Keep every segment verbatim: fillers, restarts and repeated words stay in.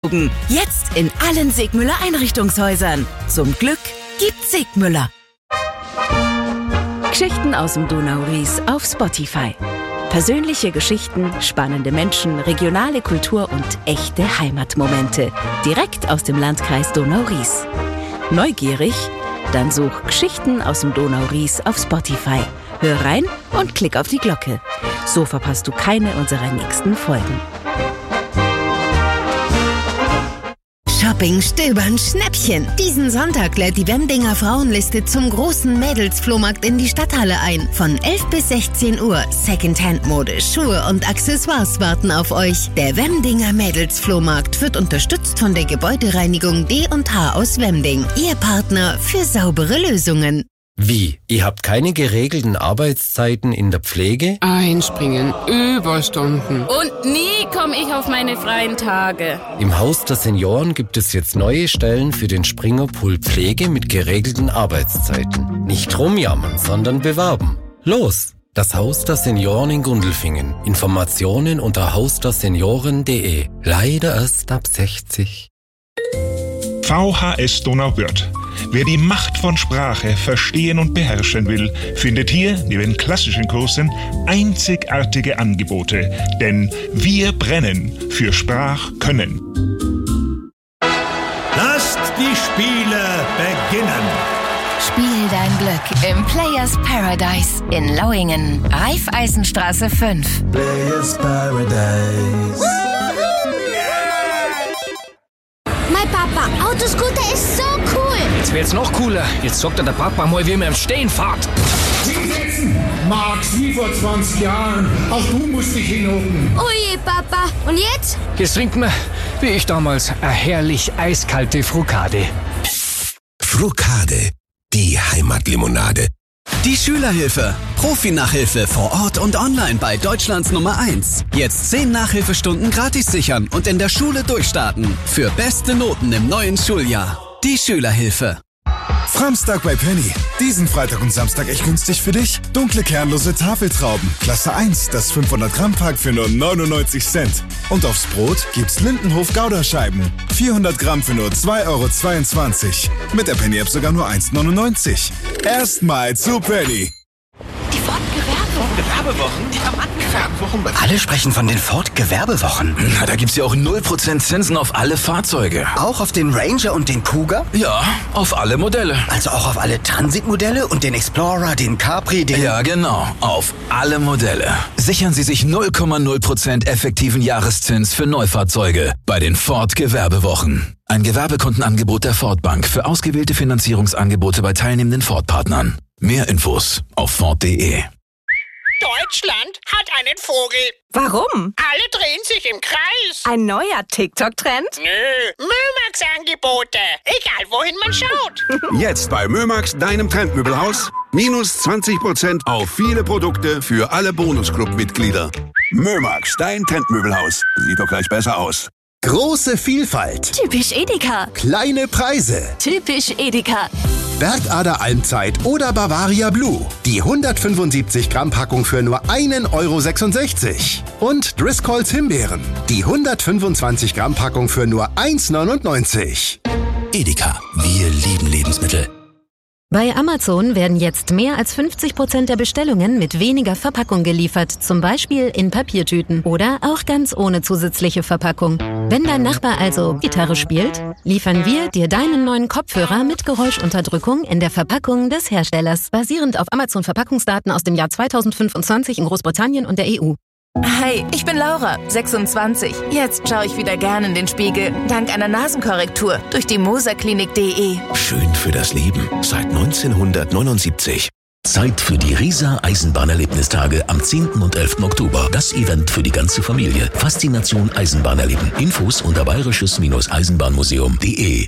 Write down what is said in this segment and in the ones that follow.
Regenbogen. Jetzt in allen Segmüller Einrichtungshäusern. Zum Glück gibt's Segmüller. Geschichten aus dem Donauries auf Spotify. Persönliche Geschichten, spannende Menschen, regionale Kultur und echte Heimatmomente. Direkt aus dem Landkreis Donauries. Neugierig? Dann such Geschichten aus dem Donauries auf Spotify. Hör rein und klick auf die Glocke. So verpasst du keine unserer nächsten Folgen. Shopping, Stöbern, Schnäppchen. Diesen Sonntag lädt die Wemdinger Frauenliste zum großen Mädelsflohmarkt in die Stadthalle ein. Von elf bis sechzehn Uhr. Secondhand-Mode, Schuhe und Accessoires warten auf euch. Der Wemdinger Mädelsflohmarkt wird unterstützt von der Gebäudereinigung D und H aus Wemding. Ihr Partner für saubere Lösungen. Wie? Ihr habt keine geregelten Arbeitszeiten in der Pflege? Einspringen, Überstunden. Und nie komme ich auf meine freien Tage. Im Haus der Senioren gibt es jetzt neue Stellen für den Springerpool Pflege mit geregelten Arbeitszeiten. Nicht rumjammern, sondern bewerben. Los! Das Haus der Senioren in Gundelfingen. Informationen unter haus der senioren punkt de. Leider erst ab sechzig. V H S Donauwörth. Wer die Macht von Sprache verstehen und beherrschen will, findet hier, neben klassischen Kursen, einzigartige Angebote. Denn wir brennen für Sprachkönnen. Lasst die Spiele beginnen. Spiel dein Glück im Players Paradise in Lauingen, Raiffeisenstraße fünf. Players Paradise. Mein Papa, Autoscooter ist so cool. Jetzt wird's noch cooler. Jetzt sagt er der Papa mal, wie man im Stehen fährt. Hinsetzen! Max, wie vor zwanzig Jahren. Auch du musst dich hinhocken. Oh je, Papa. Und jetzt? Jetzt trinken wir, wie ich damals, eine herrlich eiskalte Frukade. Frukade, die Heimatlimonade. Die Schülerhilfe. Profi-Nachhilfe vor Ort und online bei Deutschlands Nummer eins. Jetzt zehn Nachhilfestunden gratis sichern und in der Schule durchstarten. Für beste Noten im neuen Schuljahr. Die Schülerhilfe. Framstag bei Penny. Diesen Freitag und Samstag echt günstig für dich. Dunkle kernlose Tafeltrauben. Klasse eins, das fünfhundert Gramm Pack für nur neunundneunzig Cent. Und aufs Brot gibt's Lindenhof Gouda-Scheiben. vierhundert Gramm für nur zwei Euro zweiundzwanzig. Mit der Penny-App sogar nur eins neunundneunzig. Erstmal zu Penny. Die Ford Gewerbewochen? Die haben angefangen. Alle sprechen von den Ford Gewerbewochen. Na, da gibt's ja auch null Prozent Zinsen auf alle Fahrzeuge. Auch auf den Ranger und den Kuga? Ja, auf alle Modelle. Also auch auf alle Transitmodelle und den Explorer, den Capri, den... Ja, genau. Auf alle Modelle. Sichern Sie sich null Komma null Prozent effektiven Jahreszins für Neufahrzeuge bei den Ford Gewerbewochen. Ein Gewerbekundenangebot der Ford Bank für ausgewählte Finanzierungsangebote bei teilnehmenden Ford-Partnern. Mehr Infos auf Ford punkt de. Deutschland hat einen Vogel. Warum? Alle drehen sich im Kreis. Ein neuer TikTok-Trend? Nö, Mömax-Angebote. Egal, wohin man schaut. Jetzt bei Mömax, deinem Trendmöbelhaus. Minus zwanzig Prozent auf viele Produkte für alle Bonusclub-Mitglieder. Mömax, dein Trendmöbelhaus. Sieht doch gleich besser aus. Große Vielfalt. Typisch Edeka. Kleine Preise. Typisch Edeka. Bergader Almzeit oder Bavaria Blue. Die hundertfünfundsiebzig Gramm Packung für nur ein Euro sechsundsechzig. Und Driscolls Himbeeren. Die hundertfünfundzwanzig Gramm Packung für nur eins neunundneunzig. Edeka. Wir lieben Lebensmittel. Bei Amazon werden jetzt mehr als fünfzig Prozent der Bestellungen mit weniger Verpackung geliefert, zum Beispiel in Papiertüten oder auch ganz ohne zusätzliche Verpackung. Wenn dein Nachbar also Gitarre spielt, liefern wir dir deinen neuen Kopfhörer mit Geräuschunterdrückung in der Verpackung des Herstellers, basierend auf Amazon-Verpackungsdaten aus dem Jahr zweitausendfünfundzwanzig in Großbritannien und der E U. Hi, ich bin Laura, sechsundzwanzig. Jetzt schaue ich wieder gern in den Spiegel, dank einer Nasenkorrektur durch die moserklinik punkt de. Schön für das Leben seit neunzehnhundertneunundsiebzig. Zeit für die Riesa Eisenbahnerlebnistage am zehnten und elften Oktober. Das Event für die ganze Familie. Faszination Eisenbahnerleben. Infos unter bayerisches-eisenbahnmuseum punkt de.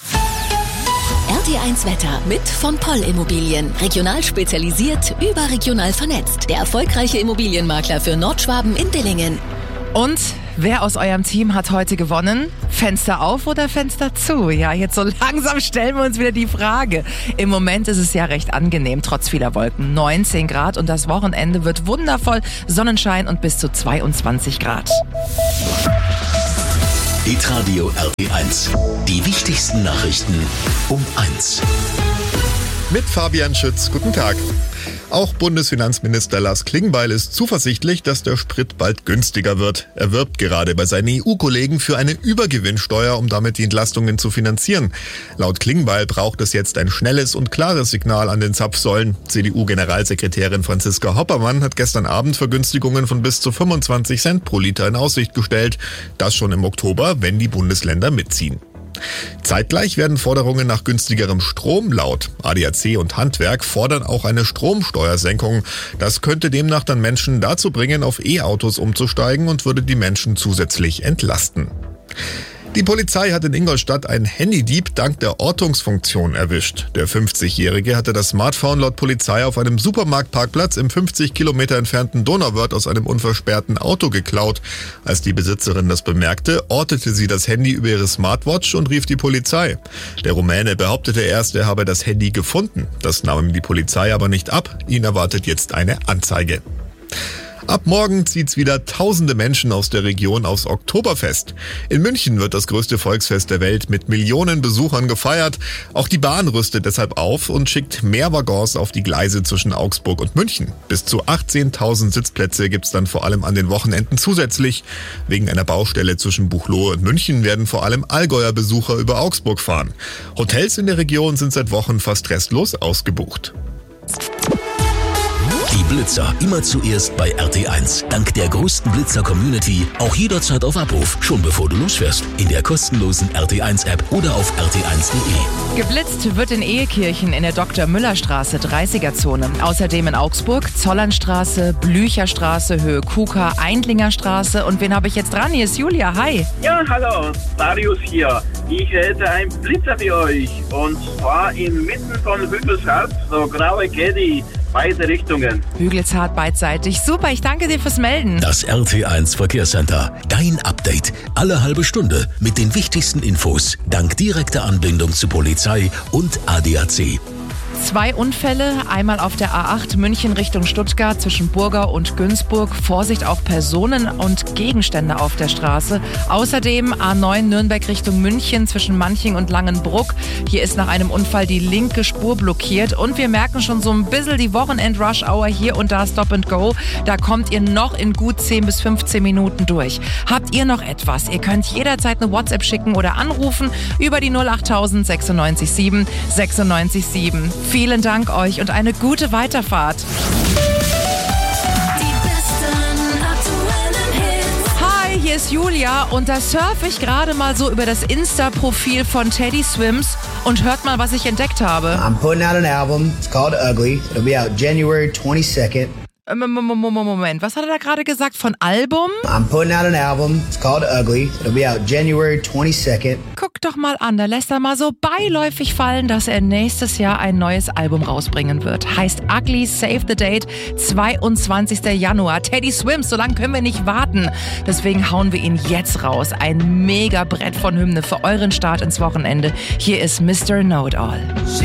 R T eins Wetter mit von Poll Immobilien. Regional spezialisiert, überregional vernetzt. Der erfolgreiche Immobilienmakler für Nordschwaben in Dillingen. Und wer aus eurem Team hat heute gewonnen? Fenster auf oder Fenster zu? Ja, jetzt so langsam stellen wir uns wieder die Frage. Im Moment ist es ja recht angenehm, trotz vieler Wolken. neunzehn Grad und das Wochenende wird wundervoll. Sonnenschein und bis zu zweiundzwanzig Grad. Hitradio R T eins. Die wichtigsten Nachrichten um eins. Mit Fabian Schütz. Guten Tag. Auch Bundesfinanzminister Lars Klingbeil ist zuversichtlich, dass der Sprit bald günstiger wird. Er wirbt gerade bei seinen E U-Kollegen für eine Übergewinnsteuer, um damit die Entlastungen zu finanzieren. Laut Klingbeil braucht es jetzt ein schnelles und klares Signal an den Zapfsäulen. C D U-Generalsekretärin Franziska Hoppermann hat gestern Abend Vergünstigungen von bis zu fünfundzwanzig Cent pro Liter in Aussicht gestellt. Das schon im Oktober, wenn die Bundesländer mitziehen. Zeitgleich werden Forderungen nach günstigerem Strom laut. A D A C und Handwerk fordern auch eine Stromsteuersenkung. Das könnte demnach dann Menschen dazu bringen, auf E-Autos umzusteigen und würde die Menschen zusätzlich entlasten. Die Polizei hat in Ingolstadt einen Handydieb dank der Ortungsfunktion erwischt. Der fünfzigjährige hatte das Smartphone laut Polizei auf einem Supermarktparkplatz im fünfzig Kilometer entfernten Donauwörth aus einem unversperrten Auto geklaut. Als die Besitzerin das bemerkte, ortete sie das Handy über ihre Smartwatch und rief die Polizei. Der Rumäne behauptete erst, er habe das Handy gefunden. Das nahm ihm die Polizei aber nicht ab. Ihn erwartet jetzt eine Anzeige. Ab morgen zieht's wieder tausende Menschen aus der Region aufs Oktoberfest. In München wird das größte Volksfest der Welt mit Millionen Besuchern gefeiert. Auch die Bahn rüstet deshalb auf und schickt mehr Waggons auf die Gleise zwischen Augsburg und München. Bis zu achtzehntausend Sitzplätze gibt's dann vor allem an den Wochenenden zusätzlich. Wegen einer Baustelle zwischen Buchloe und München werden vor allem Allgäuer Besucher über Augsburg fahren. Hotels in der Region sind seit Wochen fast restlos ausgebucht. Die Blitzer immer zuerst bei R T eins. Dank der größten Blitzer-Community auch jederzeit auf Abruf, schon bevor du losfährst. In der kostenlosen R T eins App oder auf R T eins Punkt de. Geblitzt wird in Ehekirchen in der Doktor-Müller-Straße, dreißiger-Zone. Außerdem in Augsburg, Zollernstraße, Blücherstraße, Höhe Kuka, Eindlinger Straße. Und wen habe ich jetzt dran? Hier ist Julia. Hi. Ja, hallo. Darius hier. Ich hätte einen Blitzer für euch. Und zwar inmitten von Hügelshardt, so graue Caddy. Beide Richtungen. Hügelzart beidseitig. Super, ich danke dir fürs Melden. Das R T eins Verkehrscenter. Dein Update. Alle halbe Stunde mit den wichtigsten Infos. Dank direkter Anbindung zu Polizei und A D A C. Zwei Unfälle, einmal auf der A acht München Richtung Stuttgart zwischen Burgau und Günzburg. Vorsicht, auch Personen und Gegenstände auf der Straße. Außerdem A neun Nürnberg Richtung München zwischen Manching und Langenbruck. Hier ist nach einem Unfall die linke Spur blockiert. Und wir merken schon so ein bisschen die Wochenend-Rush-Hour hier und da Stop and Go. Da kommt ihr noch in gut zehn bis fünfzehn Minuten durch. Habt ihr noch etwas? Ihr könnt jederzeit eine WhatsApp schicken oder anrufen über die null achttausend sechsundneunzig sieben sechsundneunzig sieben. Vielen Dank euch und eine gute Weiterfahrt. Hi, hier ist Julia und da surfe ich gerade mal so über das Insta-Profil von Teddy Swims und hört mal, was ich entdeckt habe. I'm putting out an album. It's called Ugly. It'll be out January twenty-second. Moment, was hat er da gerade gesagt? Von Album? I'm putting out an album. It's called Ugly. It'll be out January twenty-second. Guck doch mal an, da lässt er mal so beiläufig fallen, dass er nächstes Jahr ein neues Album rausbringen wird. Heißt Ugly, Save the Date, zweiundzwanzigster Januar. Teddy Swims, so lange können wir nicht warten. Deswegen hauen wir ihn jetzt raus. Ein Mega-Brett von Hymne für euren Start ins Wochenende. Hier ist Mister Know-It-All.